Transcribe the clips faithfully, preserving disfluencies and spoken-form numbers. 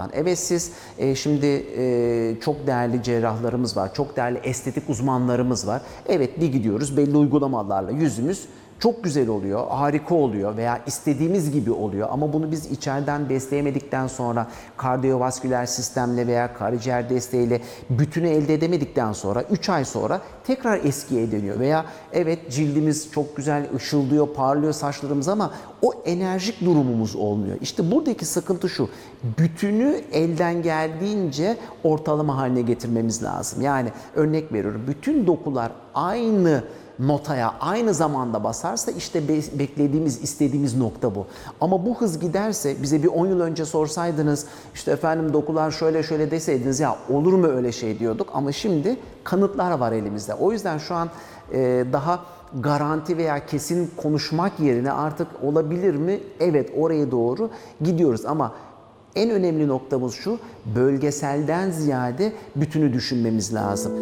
olan. Evet siz e, şimdi e, çok değerli cerrahlarımız var, çok değerli estetik uzmanlarımız var. Evet bir gidiyoruz belli uygulamalarla yüzümüz çok güzel oluyor, harika oluyor veya istediğimiz gibi oluyor ama bunu biz içeriden besleyemedikten sonra kardiyovasküler sistemle veya karaciğer desteğiyle bütünü elde edemedikten sonra üç ay sonra tekrar eskiye dönüyor veya evet cildimiz çok güzel ışıldıyor, parlıyor saçlarımız ama o enerjik durumumuz olmuyor. İşte buradaki sıkıntı şu, bütünü elden geldiğince ortalama haline getirmemiz lazım. Yani örnek veriyorum, bütün dokular aynı notaya aynı zamanda basarsa işte beklediğimiz, istediğimiz nokta bu. Ama bu hız giderse bize bir on yıl önce sorsaydınız işte efendim dokular şöyle şöyle deseydiniz ya olur mu öyle şey diyorduk ama şimdi kanıtlar var elimizde. O yüzden şu an e, daha garanti veya kesin konuşmak yerine artık olabilir mi? Evet oraya doğru gidiyoruz ama en önemli noktamız şu, bölgeselden ziyade bütünü düşünmemiz lazım.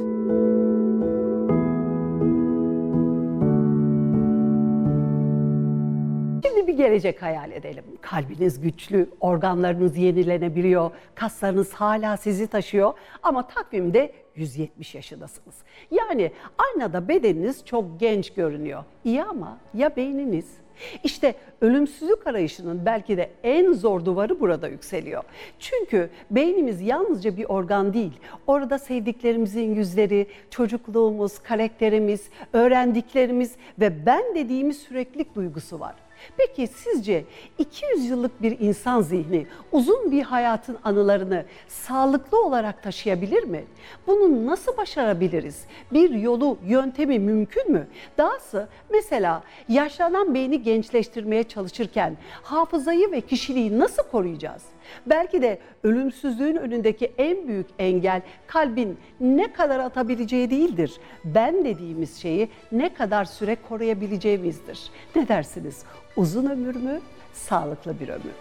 Bir gelecek hayal edelim. Kalbiniz güçlü, organlarınız yenilenebiliyor, kaslarınız hala sizi taşıyor ama takvimde yüz yetmiş yaşındasınız. Yani aynada bedeniniz çok genç görünüyor. İyi ama ya beyniniz? İşte ölümsüzlük arayışının belki de en zor duvarı burada yükseliyor. Çünkü beynimiz yalnızca bir organ değil. Orada sevdiklerimizin yüzleri, çocukluğumuz, karakterimiz, öğrendiklerimiz ve ben dediğimiz süreklilik duygusu var. Peki sizce iki yüz yıllık bir insan zihni uzun bir hayatın anılarını sağlıklı olarak taşıyabilir mi? Bunu nasıl başarabiliriz? Bir yolu, yöntemi mümkün mü? Dahası mesela yaşlanan beyni gençleştirmeye çalışırken hafızayı ve kişiliği nasıl koruyacağız? Belki de ölümsüzlüğün önündeki en büyük engel kalbin ne kadar atabileceği değildir. Ben dediğimiz şeyi ne kadar süre koruyabileceğimizdir. Ne dersiniz? Uzun ömür mü, sağlıklı bir ömür mü?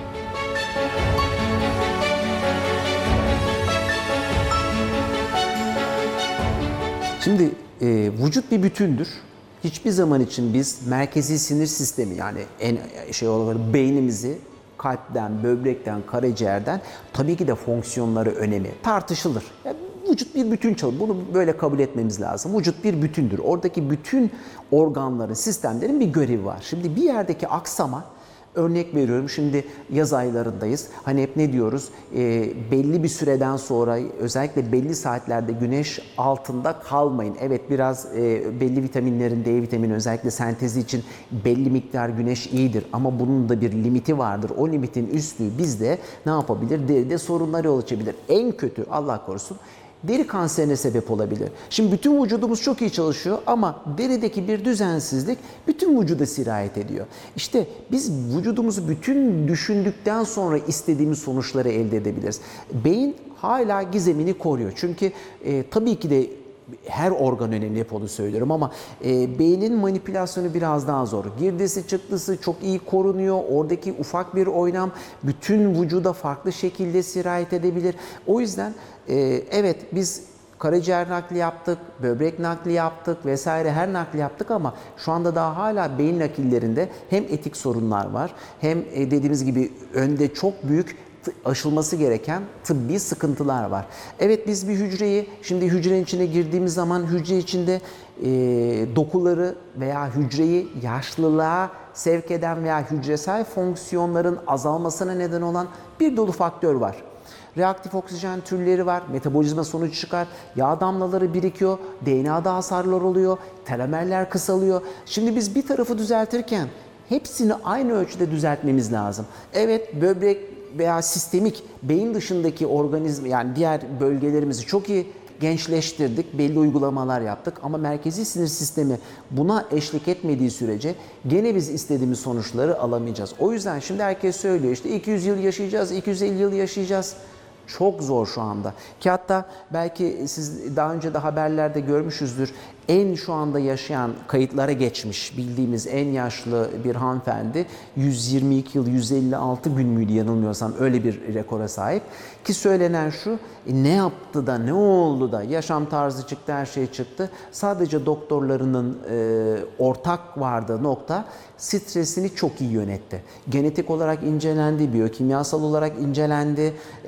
Şimdi e, vücut bir bütündür. Hiçbir zaman için biz merkezi sinir sistemi yani en şey olarak beynimizi kalpten, böbrekten, karaciğerden tabii ki de fonksiyonları önemi tartışılır. Yani vücut bir bütün çalışır. Bunu böyle kabul etmemiz lazım. Vücut bir bütündür. Oradaki bütün organların, sistemlerin bir görevi var. Şimdi bir yerdeki aksama, örnek veriyorum şimdi yaz aylarındayız. Hani hep ne diyoruz? E, belli bir süreden sonra özellikle belli saatlerde güneş altında kalmayın. Evet biraz e, belli vitaminlerin, D vitamini özellikle sentezi için belli miktar güneş iyidir. Ama bunun da bir limiti vardır. O limitin üstü bizde ne yapabilir? Deride sorunlar yol açabilir. En kötü Allah korusun deri kanserine sebep olabilir. Şimdi bütün vücudumuz çok iyi çalışıyor ama derideki bir düzensizlik bütün vücuda sirayet ediyor. İşte biz vücudumuzu bütün düşündükten sonra istediğimiz sonuçları elde edebiliriz. Beyin hala gizemini koruyor. Çünkü e, tabii ki de her organ önemli, hep onu söylüyorum ama e, beynin manipülasyonu biraz daha zor. Girdisi çıktısı çok iyi korunuyor. Oradaki ufak bir oynam bütün vücuda farklı şekilde sirayet edebilir. O yüzden e, evet biz karaciğer nakli yaptık, böbrek nakli yaptık vesaire her nakli yaptık ama şu anda daha hala beyin nakillerinde hem etik sorunlar var hem e, dediğimiz gibi önde çok büyük aşılması gereken tıbbi sıkıntılar var. Evet biz bir hücreyi, şimdi hücrenin içine girdiğimiz zaman hücre içinde e, dokuları veya hücreyi yaşlılığa sevk eden veya hücresel fonksiyonların azalmasına neden olan bir dolu faktör var. Reaktif oksijen türleri var, metabolizma sonucu çıkar, yağ damlaları birikiyor, D N A'da hasarlar oluyor, telomerler kısalıyor. Şimdi biz bir tarafı düzeltirken hepsini aynı ölçüde düzeltmemiz lazım. Evet böbrek veya sistemik beyin dışındaki organizm yani diğer bölgelerimizi çok iyi gençleştirdik, belli uygulamalar yaptık ama merkezi sinir sistemi buna eşlik etmediği sürece gene biz istediğimiz sonuçları alamayacağız. O yüzden şimdi herkes söylüyor işte iki yüz yıl yaşayacağız, iki yüz elli yıl yaşayacağız. Çok zor şu anda. Ki hatta belki siz daha önce de haberlerde görmüşüzdür. En şu anda yaşayan, kayıtlara geçmiş bildiğimiz en yaşlı bir hanımefendi yüz yirmi iki yıl, yüz elli altı gün müydü yanılmıyorsam öyle bir rekora sahip. Ki söylenen şu, e, ne yaptı da ne oldu da yaşam tarzı çıktı, her şey çıktı. Sadece doktorlarının e, ortak vardığı nokta stresini çok iyi yönetti. Genetik olarak incelendi, biyokimyasal olarak incelendi.